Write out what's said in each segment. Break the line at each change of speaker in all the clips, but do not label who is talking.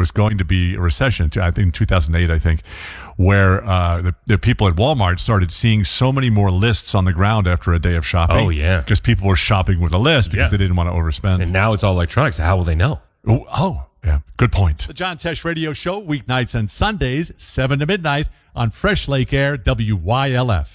was going to be a recession, I think 2008, where the people at Walmart started seeing so many more lists on the ground after a day of shopping.
Oh, yeah.
Because people were shopping with a list because they didn't want to overspend.
And now it's all electronics. How will they know?
Oh, yeah. Good point. The John Tesh Radio Show, weeknights and Sundays, 7 to midnight on Fresh Lake Air, WYLF.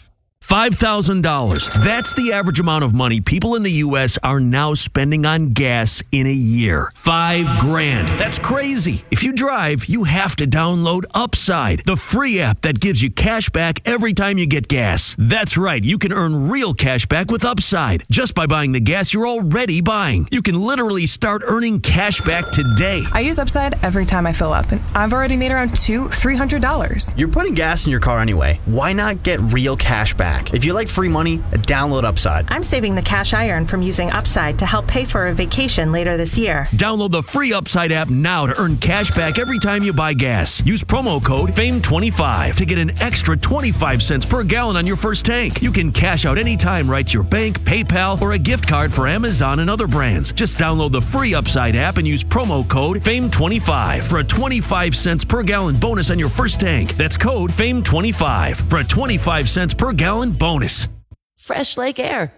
$5,000. That's the average amount of money people in the U.S. are now spending on gas in a year. $5,000. That's crazy. If you drive, you have to download Upside, the free app that gives you cash back every time you get gas. That's right. You can earn real cash back with Upside just by buying the gas you're already buying. You can literally start earning cash back today.
I use Upside every time I fill up, and I've already made around $200-$300.
You're putting gas in your car anyway. Why not get real cash back? If you like free money, download Upside.
I'm saving the cash I earn from using Upside to help pay for a vacation later this year.
Download the free Upside app now to earn cash back every time you buy gas. Use promo code FAME25 to get an extra 25 cents per gallon on your first tank. You can cash out anytime right to your bank, PayPal, or a gift card for Amazon and other brands. Just download the free Upside app and use promo code FAME25 for a 25 cents per gallon bonus on your first tank. That's code FAME25 for a 25 cents per gallon bonus.
Fresh Lake Air,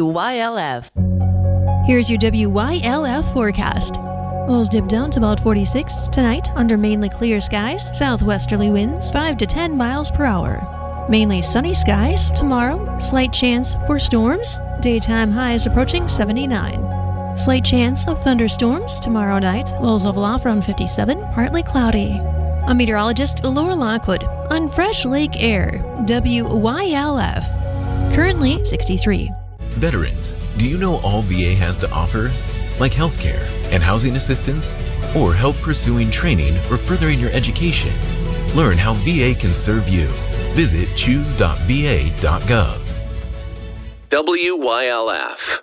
WYLF.
Here's your WYLF forecast. Lows dip down to about 46 tonight under mainly clear skies, southwesterly winds 5 to 10 miles per hour. Mainly sunny skies tomorrow, slight chance for storms, daytime highs approaching 79. Slight chance of thunderstorms tomorrow night, lows level off around 57, partly cloudy. I'm meteorologist Laura Lockwood on Fresh Lake Air, WYLF. Currently 63.
Veterans, do you know all VA has to offer? Like healthcare and housing assistance, or help pursuing training or furthering your education? Learn how VA can serve you. Visit choose.va.gov.
WYLF.